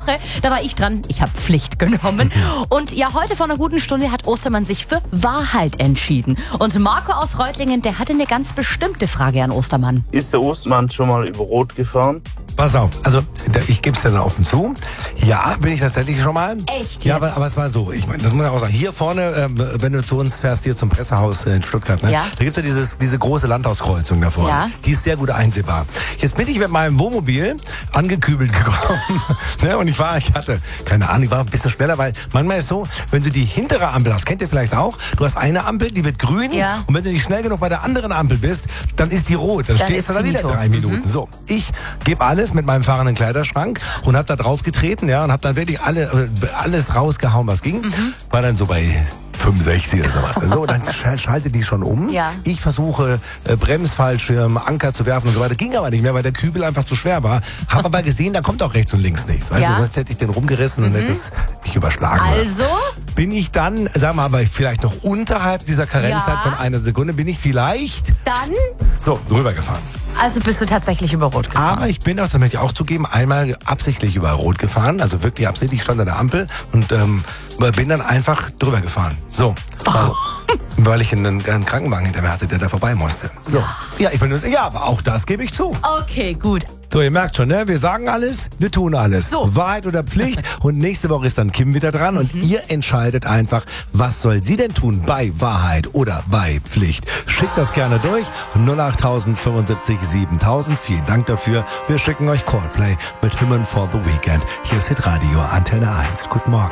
Woche, da war ich dran. Ich habe Pflicht genommen. Und ja, heute vor einer guten Stunde hat Ostermann sich für Wahrheit entschieden. Und Marco aus Reutlingen, der hatte eine ganz bestimmte Frage an Ostermann. Ist der Ostermann schon mal über Rot gefahren? Pass auf, also ich gebe es dir dann offen zu. Ja, bin ich tatsächlich schon mal. Echt Ja, jetzt? aber es war so. Ich meine, das muss ich auch sagen. Hier vorne, wenn du zu uns fährst, hier zum Pressehaus in Stuttgart, ne? Ja. Da gibt es ja diese große Landhauskreuzung da vorne. Ja. Die ist sehr gut einsehbar. Jetzt bin ich mit meinem Wohnmobil angekübelt gekommen. Ne? Und ich hatte, keine Ahnung, ich war ein bisschen schneller, weil manchmal ist es so, wenn du die hintere Ampel hast, kennt ihr vielleicht auch, du hast eine Ampel, die wird grün. Ja. Und wenn du nicht schnell genug bei der anderen Ampel bist, dann ist die rot. Dann stehst ist du da wieder finito. 3 Minuten. So, ich gebe alles mit meinem fahrenden Kleiderschrank und habe da drauf getreten, ja, und habe dann wirklich alles rausgehauen, was ging. War dann so bei 65 oder sowas. So, dann schaltet die schon um. Ja. Ich versuche Bremsfallschirm, Anker zu werfen und so weiter. Ging aber nicht mehr, weil der Kübel einfach zu schwer war. Hab aber gesehen, da kommt auch rechts und links nichts. Weißt Ja. du, sonst hätte ich den rumgerissen und hätte es mich überschlagen. Also? Bin ich dann, sagen wir aber vielleicht noch unterhalb dieser Karenzzeit Ja. von einer Sekunde, bin ich vielleicht Dann? so drüber gefahren. Also bist du tatsächlich über Rot gefahren. Aber ich bin auch, das möchte ich auch zugeben, einmal absichtlich über Rot gefahren. Also wirklich absichtlich, ich stand an der Ampel und bin dann einfach drüber gefahren. So. Weil ich einen Krankenwagen hinter mir hatte, der da vorbei musste. So. Ja, ich will nur sagen, ja, aber auch das gebe ich zu. Okay, gut. So, ihr merkt schon, ne? Wir sagen alles, wir tun alles. So. Wahrheit oder Pflicht. Und nächste Woche ist dann Kim wieder dran und ihr entscheidet einfach, was soll sie denn tun bei Wahrheit oder bei Pflicht. Schickt das gerne durch. 08000 75 7000. Vielen Dank dafür. Wir schicken euch Coldplay mit Hymn for the Weekend. Hier ist Hitradio Antenne 1. Guten Morgen.